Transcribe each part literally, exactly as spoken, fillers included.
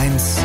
eins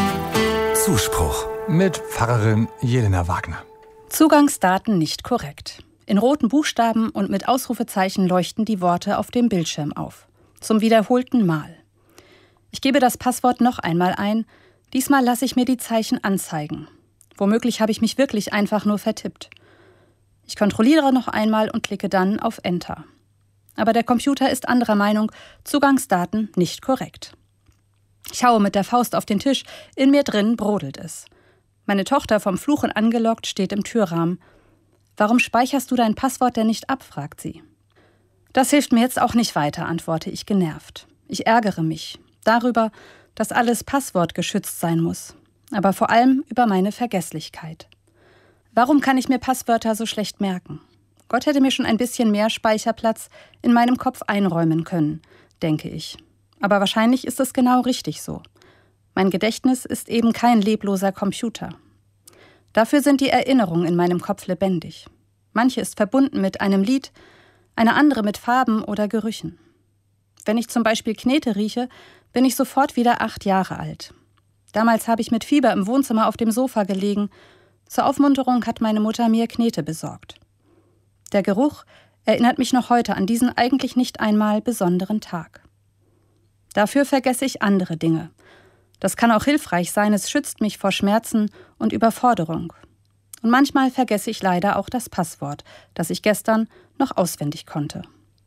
Zuspruch mit Pfarrerin Jelena Wagner. Zugangsdaten nicht korrekt. In roten Buchstaben und mit Ausrufezeichen leuchten die Worte auf dem Bildschirm auf. Zum wiederholten Mal. Ich gebe das Passwort noch einmal ein. Diesmal lasse ich mir die Zeichen anzeigen. Womöglich habe ich mich wirklich einfach nur vertippt. Ich kontrolliere noch einmal und klicke dann auf Enter. Aber der Computer ist anderer Meinung, Zugangsdaten nicht korrekt. Ich haue mit der Faust auf den Tisch, in mir drin brodelt es. Meine Tochter, vom Fluchen angelockt, steht im Türrahmen. »Warum speicherst du dein Passwort denn nicht ab?« fragt sie. »Das hilft mir jetzt auch nicht weiter«, antworte ich genervt. Ich ärgere mich darüber, dass alles passwortgeschützt sein muss, aber vor allem über meine Vergesslichkeit. Warum kann ich mir Passwörter so schlecht merken? Gott hätte mir schon ein bisschen mehr Speicherplatz in meinem Kopf einräumen können, denke ich. Aber wahrscheinlich ist es genau richtig so. Mein Gedächtnis ist eben kein lebloser Computer. Dafür sind die Erinnerungen in meinem Kopf lebendig. Manche ist verbunden mit einem Lied, eine andere mit Farben oder Gerüchen. Wenn ich zum Beispiel Knete rieche, bin ich sofort wieder acht Jahre alt. Damals habe ich mit Fieber im Wohnzimmer auf dem Sofa gelegen. Zur Aufmunterung hat meine Mutter mir Knete besorgt. Der Geruch erinnert mich noch heute an diesen eigentlich nicht einmal besonderen Tag. Dafür vergesse ich andere Dinge. Das kann auch hilfreich sein, es schützt mich vor Schmerzen und Überforderung. Und manchmal vergesse ich leider auch das Passwort, das ich gestern noch auswendig konnte.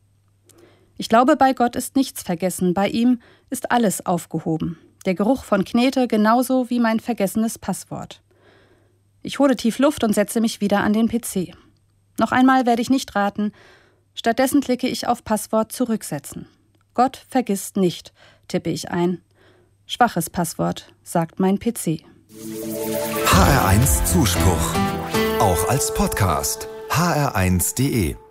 Ich glaube, bei Gott ist nichts vergessen, bei ihm ist alles aufgehoben. Der Geruch von Knete genauso wie mein vergessenes Passwort. Ich hole tief Luft und setze mich wieder an den P C. Noch einmal werde ich nicht raten, stattdessen klicke ich auf Passwort zurücksetzen. Gott vergisst nicht, tippe ich ein. Schwaches Passwort, sagt mein P C. H R eins Zuspruch. Auch als Podcast. h r eins punkt de